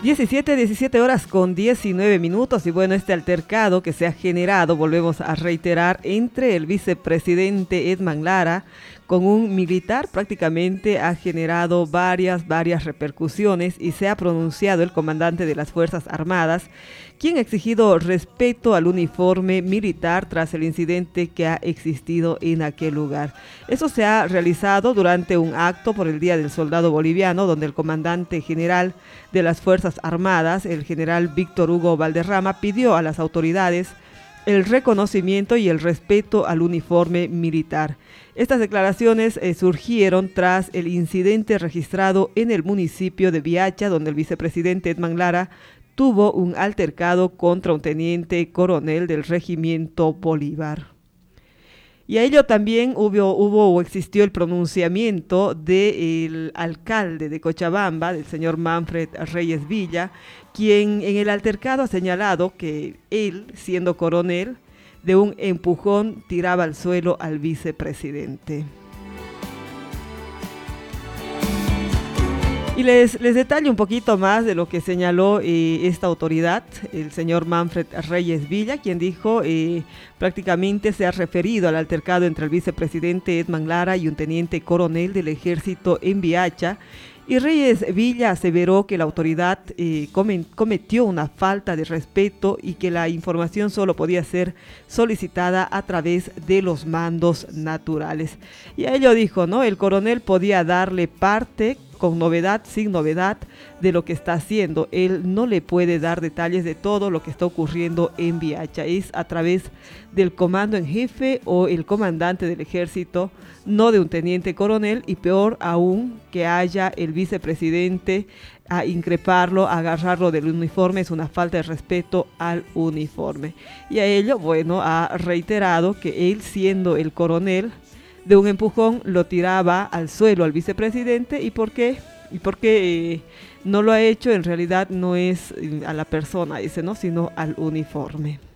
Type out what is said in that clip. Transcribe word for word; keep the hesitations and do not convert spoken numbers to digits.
diecisiete, diecisiete horas con diecinueve minutos y bueno, este altercado que se ha generado, volvemos a reiterar, entre el vicepresidente Edman Lara con un militar prácticamente ha generado varias, varias repercusiones y se ha pronunciado el comandante de las Fuerzas Armadas, quien ha exigido respeto al uniforme militar tras el incidente que ha existido en aquel lugar. Eso se ha realizado durante un acto por el Día del Soldado Boliviano, donde el comandante general de las Fuerzas Armadas, el general Víctor Hugo Valderrama, pidió a las autoridades el reconocimiento y el respeto al uniforme militar. Estas declaraciones eh, surgieron tras el incidente registrado en el municipio de Viacha, donde el vicepresidente Edman Lara tuvo un altercado contra un teniente coronel del regimiento Bolívar. Y a ello también hubo, hubo o existió el pronunciamiento del alcalde de Cochabamba, del señor Manfred Reyes Villa, quien en el altercado ha señalado que él, siendo coronel, de un empujón tiraba al suelo al vicepresidente. Y les, les detallo un poquito más de lo que señaló eh, esta autoridad, el señor Manfred Reyes Villa, quien dijo eh, prácticamente se ha referido al altercado entre el vicepresidente Edman Lara y un teniente coronel del ejército en Viacha. Y Reyes Villa aseveró que la autoridad eh, cometió una falta de respeto y que la información solo podía ser solicitada a través de los mandos naturales. Y a ello dijo, ¿no? El coronel podía darle parte con novedad, sin novedad, de lo que está haciendo. Él no le puede dar detalles de todo lo que está ocurriendo en Viacha. Es a través del comando en jefe o el comandante del ejército, no de un teniente coronel, y peor aún que haya el vicepresidente a increparlo, a agarrarlo del uniforme. Es una falta de respeto al uniforme. Y a ello, bueno, ha reiterado que él, siendo el coronel, de un empujón lo tiraba al suelo al vicepresidente. ¿Y por qué? Y por qué eh, no lo ha hecho, en realidad no es a la persona ese, ¿no? Sino al uniforme.